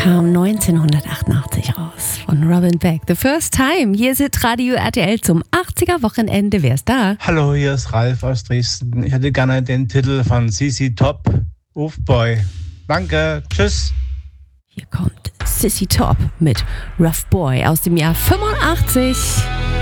kam 1988 raus von Robin Beck. The First Time. Hier ist Radio RTL zum 80er-Wochenende. Wer ist da? Hallo, hier ist Ralf aus Dresden. Ich hätte gerne den Titel von CC Top, Boy. Danke, tschüss. Hier kommt Sissy Top mit Rough Boy aus dem Jahr 85.